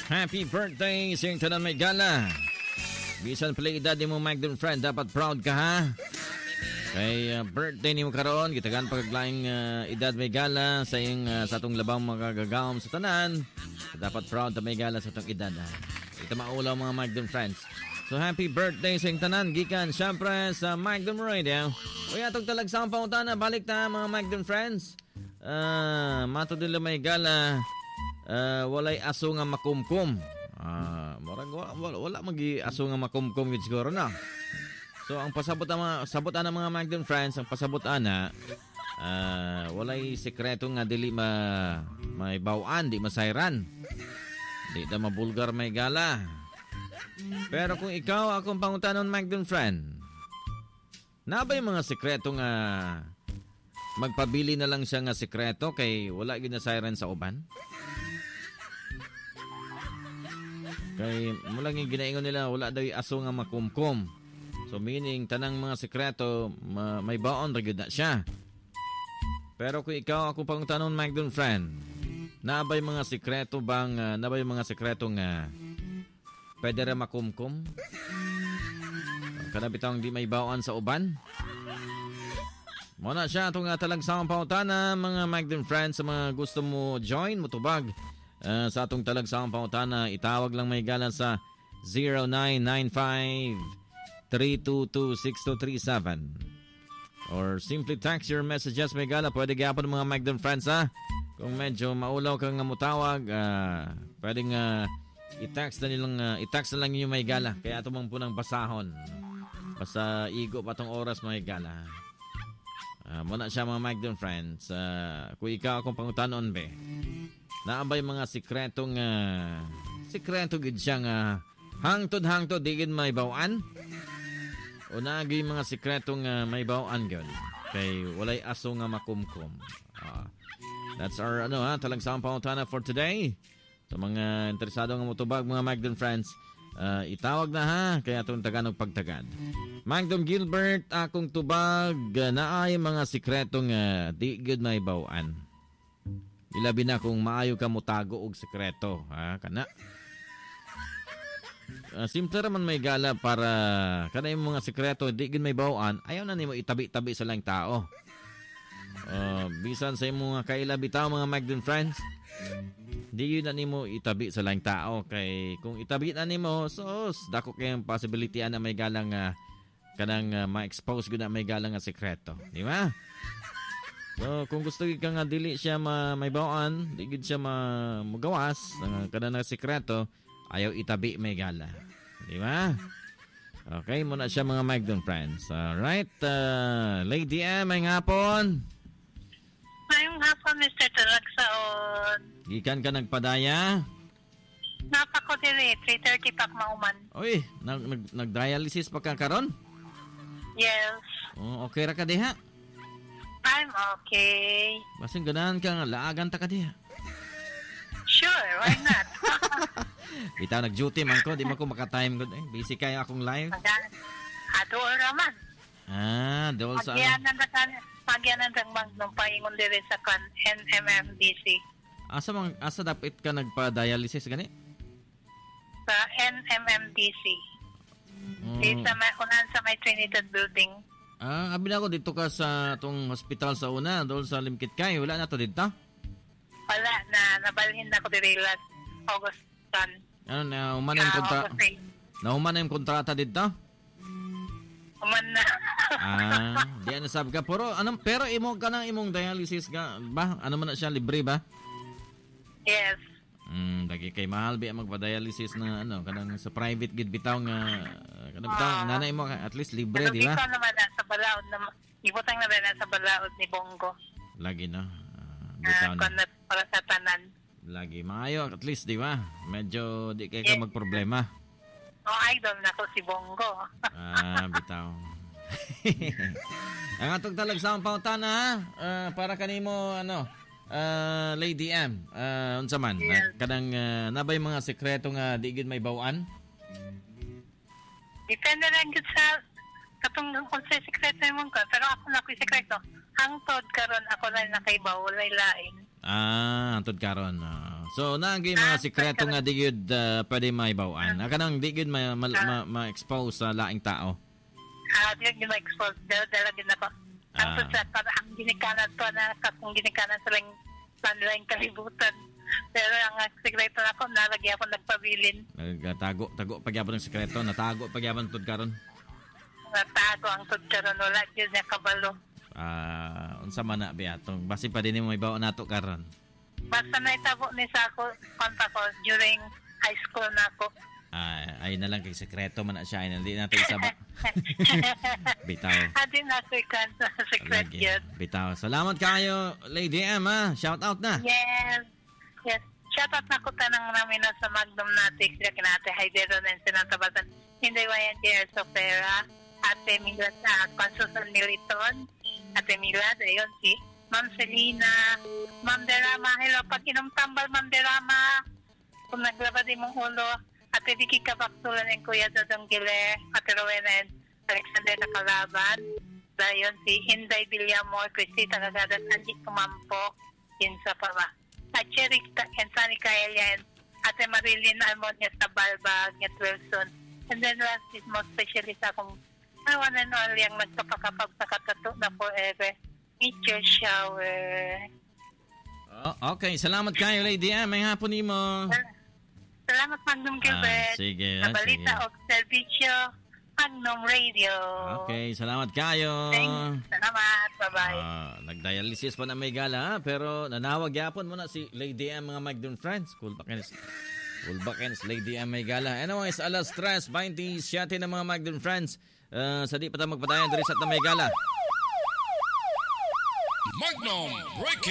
Happy birthday sa iyong tanan may gala. Bisan pala edad mo Magdon friend, dapat proud ka ha. Kay birthday ni mo karon, gitagan paglaing edad may gala sa iyong sa atong labang magagagawom sa tanan. Dapat proud ta may gala sa atong edad ha. Ito maulaw mga Magdon friends. So happy birthday sa iyong tanan, gikan syempre sa Magdon Radio. Uy atong talagsang pangutana, balik ta mga Magdon friends. Mato nila may gala, walay aso nga makumkum. Wala magi aso nga makumkum yun siguro na. So ang pasabot ang mga Magdon friends, ang pasabot ana walay sekreto nga dili may bawaan, di masayran. Di ta mabulgar may gala. Pero kung ikaw akong pangutanon Magdon friend, na ba yung mga sekreto nga magpabili na lang siya nga sekreto kay wala ginasayran sa uban? Kay mulang yung ginaingon nila wala daw yung aso nga makumkum. So meaning tanang mga sekreto may baon ra gyud na siya. Pero kung ikaw ako pang tanong Magdon friend, nabay mga sekreto bang nabay mga sekreto nga pwede ra makumkum? Kada bitang di may baon sa uban? Muna siya itong talagsang pautana mga Magdon friends. Sa mga gusto mo join, mutubag sa atong talagsang pautana, itawag lang may galan sa 0995-322-6237 or simply text your messages may gala. Pwede gapon mga Magdon friends ha. Kung medyo maulaw kang nga mutawag, pwedeng i-text na lang yung may gala. Kaya ito mong punang basahon. Basta igo pa tong oras may gala. Muna siya mga Magdon friends. Kung ikaw akong pangutanon be, naabay mga sekretong sekreto gid siya nga hangtod di gid may bawaan? O naagi mga sekretong may bawaan gyud kay walay aso nga makumkum. That's our talagsang pangutana for today. Sa mga interesado nga motubag mga Magdon friends, itawag na ha kaya itong Tagalog pagtagad. Magdon Gilbert, akong tubag na ay mga sekretong di good may bawaan. Ilabi na kung maayo ka mutago og sekreto ha kana. Simple raman may gala para kana yung mga sekreto di good may bawaan, ayaw na nimo itabi-tabi sa lang tao. Bisan sa imong kailabi tao mga Magdon friends, di yun na nimo itabi sa lang tao kay kung itabi na nimo sos dako kay possibility na may galang kanang ma-expose gud na may galang nga sekreto, di ba? So kung gusto ka nga dili siya may bawaan, di gid siya magawas kanang sekreto, ayaw itabi may gala, di ba? Okay, muna siya mga Magdon friends. Alright, Lady M, may hapon. Ngayong hapon, Mr. Talagsaon. Gikan ka nagpadaya? Napako dili, 3:30 pak mauman. Uy, nag-dialysis pa ka karon? Yes. Okay ra ka diha? I'm okay. Basing ganahan ka nga, laagan ta ka diha. Sure, why not? Bitaw nag-duty man ko, di man ko makatime ko. Busy kayo akong live. Adoor raman. Dool sa Pagyanan ng nung paingon diri sa NMMDC. Asa dapat ka nagpa-dialysis gani? Sa NMMDC. Sa may Trinidad Building. Abi na ako dito ka sa tong hospital sa una, doon sa Limkit kay. Wala na to dito? Wala na, nabalhin na ko diri last August 10. Ano na human yung kontrata? Na yung kontrata dito? Human na. Di na sabi ka pero imo ka nang imong dialysis ka ba? Ano man na siya, libre ba? Yes. Dagi kay mahal ba magpa-dialysis na kanang sa private gid bitaw nga kanang bitaw nanay mo at least libre di ba? Ikaw naman sa balaod na ibutang na rin sa balaod ni Bongo. Lagi na. Bitaw na. Para sa tanan. Lagi maayo at least di ba? Medyo di kay ka magproblema. Idol na ko si Bongo. Bitaw. Ang atong talagsang pautana para kanimo Lady M, unsa man kanang nabay mga sekreto nga di gid may bawaan? Depende lang gid sa katong kung sa sekreto mo ka, pero ako na ko'y sekreto. Hangtod karon ako lang nakaibaw, walay lain. Hangtod karon. So naagay mga sikreto nga di gyud pwede maibawaan. Kanang di gyud ma-expose sa laing tao. Di yung ma-expose. Dalagin ako. Ang ang ginikanan to na kung ginikanan sa lang kalibutan. Pero ang sikreto na ako, nalagyan ako nagpabilin. Tago pagyapon ng sikreto. Natago pagyapon tud karon. Natago ang tud karon. Wala yun niya kabalo. Unsa man na biatong. Basi pa din mo ibaw nato karon. Basta naitabo ni sa ako, konta ko, during high school na ako. Ay na lang kay sekreto man na siya. Hindi natin isabot. Bitaw. Adi na ko ikan sa secret yun. Bitaw. Salamat kayo, Lady M, ha? Shout out na. Yes. Shout out na ko tanang namin na sa Magnum natin. Sila kinate Heideron and sinatabasan. Hindi wayan kaya Sofera. Ate Milad na Consusan Militon. Ate Milad, ayun si Ma'am Selina. Ma'am Derama. Hello, pag inom tambal, Ma'am Derama. Kung naglabad mong ulo. Ate Vicky Kapaktulan and Kuya Dodong Gile, Ate Rowena and Alexander Nakalaban, dayon si Hinday Villamor, Cristita Cagadas, Angie Kumampo, Kinsa pa ba? At Cherry and Sunny Kaelian, Ate Marilyn Almonia sa Balbag, at Wilson. And then last is most especially sa akong one and all yung nagkapakapag sa katato na forever. Nature shower. Okay, salamat kayo, Lady M. May hapon ni mo. Salamat, Magnum Gilbert. Sige. Sa balita o serbisyo, Magnum Radio. Okay, salamat kayo. Thanks. Salamat. Bye-bye. Nagdialysis pa na may gala, pero nanawag yapon mo na si Lady M, mga Magnum friends. Cool back Lady M may gala. Anyways, alas 3:27 ng mga Magnum friends. Sa di pa tayo magpatayan, diri sa may gala. Magnum Breaking!